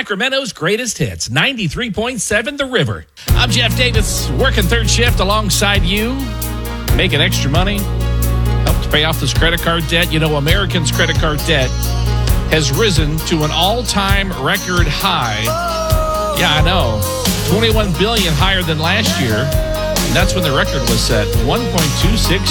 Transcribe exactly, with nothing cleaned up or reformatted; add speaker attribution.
Speaker 1: Sacramento's greatest hits, ninety-three point seven The River. I'm Jeff Davis, working third shift alongside you, making extra money, help to pay off this credit card debt. You know, Americans' credit card debt has risen to an all-time record high. Yeah, I know. twenty-one billion dollars higher than last year. And that's when the record was set. one point two six